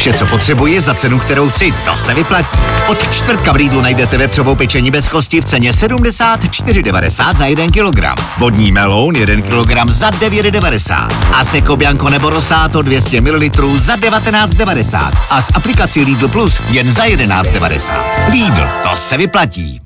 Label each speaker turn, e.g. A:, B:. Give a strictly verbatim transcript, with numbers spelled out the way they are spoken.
A: Vše, co potřebuji za cenu, kterou chci, to se vyplatí. Od čtvrtka v Lidlu najdete vepřovou pečení bez kosti v ceně sedmdesát čtyři devadesát za jeden kilogram. Vodní meloun jeden kilogram za devět devadesát. A Seko Bianco nebo Rosato dvě stě mililitrů za devatenáct devadesát. A s aplikací Lidl Plus jen za jedenáct devadesát. Lidl, to se vyplatí.